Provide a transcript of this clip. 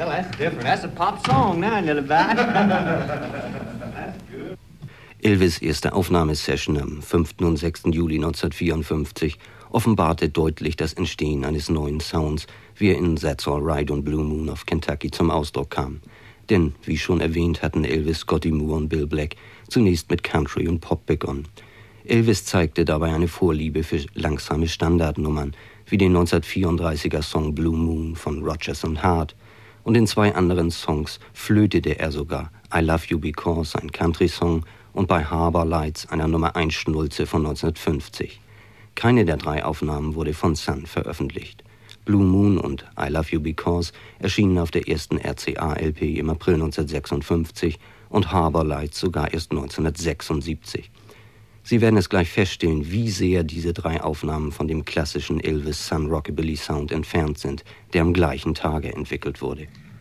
Well, that's different. That's a pop song now, little bad. Elvis' erste Aufnahmesession am 5. und 6. Juli 1954 offenbarte deutlich das Entstehen eines neuen Sounds, wie er in That's All Right und Blue Moon of Kentucky zum Ausdruck kam. Denn, wie schon erwähnt, hatten Elvis, Scotty Moore und Bill Black zunächst mit Country und Pop begonnen. Elvis zeigte dabei eine Vorliebe für langsame Standardnummern, wie den 1934er Song Blue Moon von Rodgers und Hart. Und in 2 anderen Songs flötete er sogar I Love You Because, ein Country-Song, und bei Harbor Lights, einer Nummer 1 Schnulze von 1950. Keine der 3 Aufnahmen wurde von Sun veröffentlicht. Blue Moon und I Love You Because erschienen auf der ersten RCA-LP im April 1956 und Harbor Lights sogar erst 1976. Sie werden es gleich feststellen, wie sehr diese 3 Aufnahmen von dem klassischen Elvis Sun Rockabilly Sound entfernt sind, der am gleichen Tage entwickelt wurde.